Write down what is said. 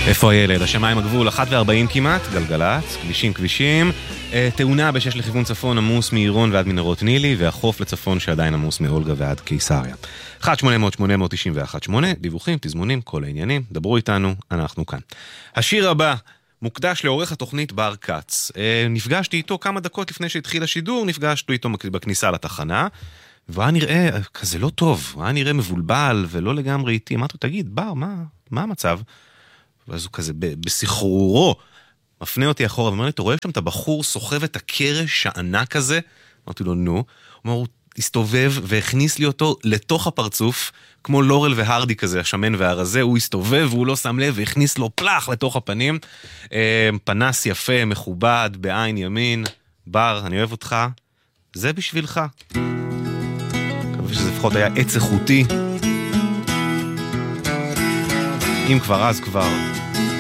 איפה הילד? השמיים הגבול, 1:40 כמעט, גלגלת, כבישים, תאונה ב6 לכיוון צפון עמוס מעירון ועד מנהרות נילי, והחוף לצפון שעדיין עמוס מאולגה ועד קיסריה. 1-800-891-8, דיווחים, תזמונים, כל העניינים, דברו איתנו, אנחנו כאן. השיר הבא מוקדש לעורך התוכנית בר קץ. נפגשתי איתו כמה דקות לפני שהתחיל השידור, נפגשתי איתו בכניסה לתחנה, והיה נראה כזה לא טוב, היה נראה מבולבל ולא לגמרי איתי. אמרתי, תגיד, בר, מה המצב? ואז הוא כזה בסחרורו מפנה אותי אחורה ואומר לי, אתה רואה שם את הבחור סוחב את הקרש הענק הזה? אמרתי לו, נו. הוא הסתובב והכניס לי אותו לתוך הפרצוף, כמו לורל והרדי כזה, השמן והרזה, הוא הסתובב והוא לא שם לב והכניס לו פלח לתוך הפנים. פנס יפה, מכובד, בעין ימין. בר, אני אוהב אותך. זה בשבילך. מקווה שזה לפחות היה עץ איכותי. אם כבר אז כבר.